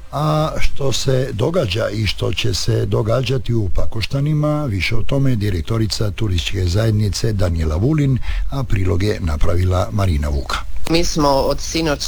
A što se događa i što će se događati u Pakoštanima, više o tome direktorica turističke zajednice Danijela Vulin, a prilog je napravila Marina Vuka. Mi smo od sinoć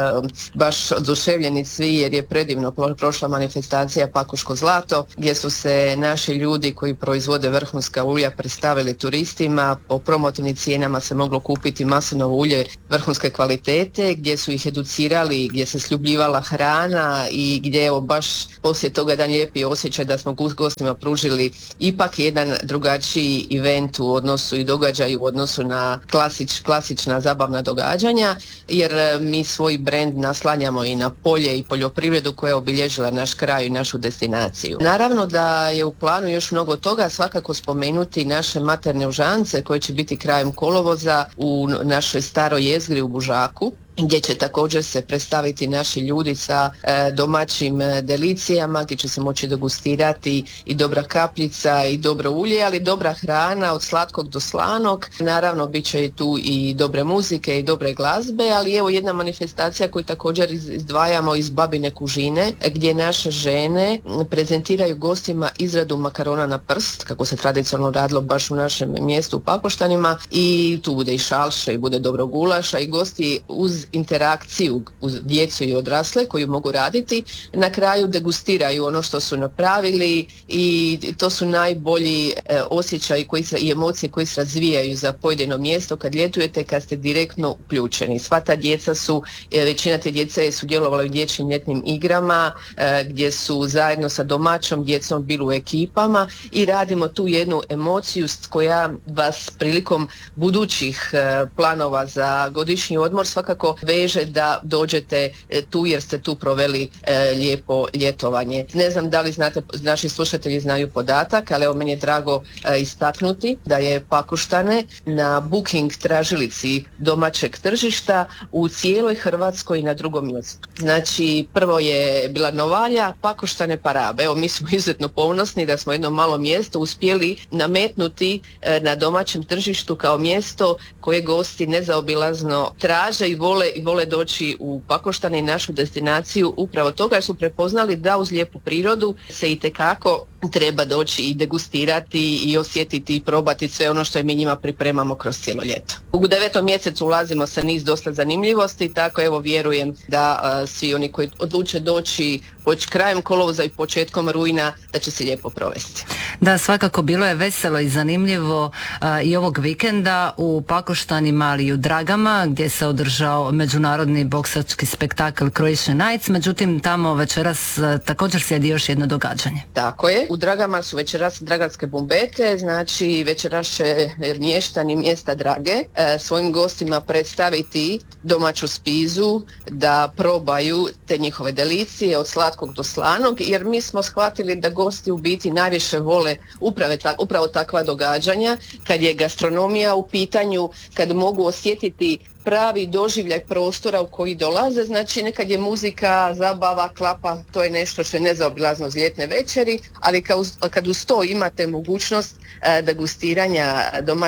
baš oduševljeni svi jer je predivno prošla manifestacija Pakoško zlato gdje su se naši ljudi koji proizvode vrhunska ulja predstavili turistima. Po promotivnim cijenama se moglo kupiti maslinovo ulje vrhunske kvalitete gdje su ih educirali, gdje se sljubljivala hrana i gdje evo baš poslije toga jedan lijepi osjećaj da smo gostima pružili ipak jedan drugačiji event u odnosu i događaj u odnosu na klasična zabavna događanja. Jer mi svoj brend naslanjamo i na polje i poljoprivredu koja je obilježila naš kraj i našu destinaciju. Naravno da je u planu još mnogo toga, svakako spomenuti naše materne užance koje će biti krajem kolovoza u našoj staroj jezgri u Bužaku, gdje će također se predstaviti naši ljudi sa domaćim delicijama, gdje će se moći degustirati i dobra kapljica i dobro ulje, ali dobra hrana od slatkog do slanog. Naravno, bit će tu i dobre muzike i dobre glazbe, ali evo jedna manifestacija koju također izdvajamo iz Babine kužine, gdje naše žene prezentiraju gostima izradu makarona na prst, kako se tradicionalno radilo baš u našem mjestu u Pakoštanima, i tu bude i šalše i bude dobro gulaša i gosti uz interakciju uz djecu i odrasle koju mogu raditi, na kraju degustiraju ono što su napravili i to su najbolji osjećaji i emocije koji se razvijaju za pojedino mjesto kad ljetujete, kad ste direktno uključeni. Sva ta djeca većina te djece je sudjelovala u dječjim ljetnim igrama gdje su zajedno sa domaćom djecom bili u ekipama i radimo tu jednu emociju koja vas prilikom budućih planova za godišnji odmor svakako veže da dođete tu jer ste tu proveli lijepo ljetovanje. Ne znam da li znate, naši slušatelji znaju podatak, ali evo meni je drago istaknuti da je Pakoštane na booking tražilici domaćeg tržišta u cijeloj Hrvatskoj na drugom mjestu. Znači prvo je bila Novalja, Pakoštane pa Rab. Evo mi smo izuzetno ponosni da smo jedno malo mjesto uspjeli nametnuti na domaćem tržištu kao mjesto koje gosti nezaobilazno traže i vole doći u Pakoštane i našu destinaciju upravo toga jer su prepoznali da uz lijepu prirodu se itekako treba doći i degustirati i osjetiti i probati sve ono što mi njima pripremamo kroz cijelo ljeto. U 9. mjesecu ulazimo sa niz dosta zanimljivosti, tako evo vjerujem da svi oni koji odluče doći krajem kolovoza i početkom rujna da će se lijepo provesti. Da, svakako bilo je veselo i zanimljivo i ovog vikenda u Pakoštanima, ali i u Dragama gdje se održao međunarodni boksački spektakl Croatian Nights, međutim tamo večeras također slijedi još jedno događanje. Tako je, u Dragama su večeras dragarske bumbete, znači večeras će mještani mjesta Drage svojim gostima predstaviti domaću spizu, da probaju te njihove delicije od slatkog do slanog, jer mi smo shvatili da gosti u biti najviše vole upravo takva događanja, kad je gastronomija u pitanju, kad mogu osjetiti pravi doživljaj prostora u koji dolaze, znači nekad je muzika, zabava, klapa, to je nešto što je nezaobilazno uz ljetne večeri, ali kad uz to imate mogućnost degustiranja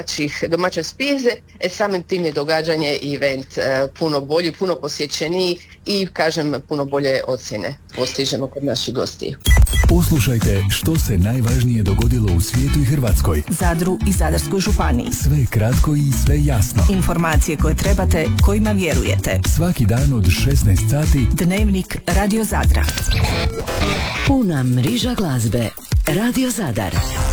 domaće spize, samim tim je događanje i event puno bolji, puno posjećeniji i kažem puno bolje ocjene postižemo kod naših gostiju. Poslušajte što se najvažnije dogodilo u svijetu i Hrvatskoj, Zadru i Zadarskoj županiji. Sve kratko i sve jasno. Informacije koje trebate, kojima vjerujete. Svaki dan od 16 sati. Dnevnik Radio Zadra. Puna mriža glazbe. Radio Zadar.